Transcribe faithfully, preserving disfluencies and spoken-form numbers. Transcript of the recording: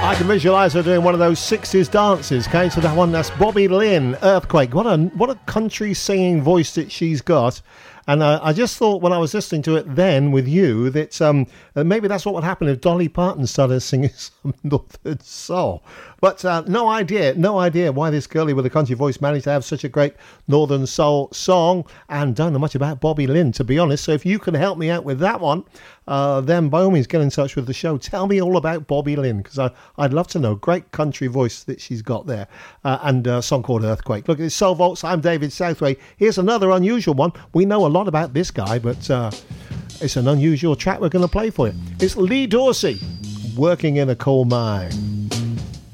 I can visualise her doing one of those sixties dances. Okay, so that one, that's Bobby Lynn, Earthquake. What a what a country singing voice that she's got. And uh, I just thought when I was listening to it then with you that um, maybe that's what would happen if Dolly Parton started singing some Northern Soul. But uh, no idea, no idea why this girlie with a country voice managed to have such a great Northern Soul song, and don't know much about Bobby Lynn, to be honest. So if you can help me out with that one, uh, then by all means get in touch with the show. Tell me all about Bobby Lynn, because I'd love to know. Great country voice that she's got there. Uh, and a song called Earthquake. Look, it's Soul Vaults. I'm David Southway. Here's another unusual one. We know a lot about this guy, but uh, it's an unusual track we're going to play for you. It's Lee Dorsey, Working in a Coal Mine.